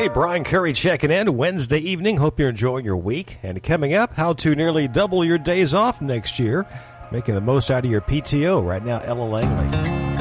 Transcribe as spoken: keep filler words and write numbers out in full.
Hey, Brian Curry checking in Wednesday evening. Hope you're enjoying your week. And coming up, how to nearly double your days off next year, making the most out of your P T O right now, Ella Langley.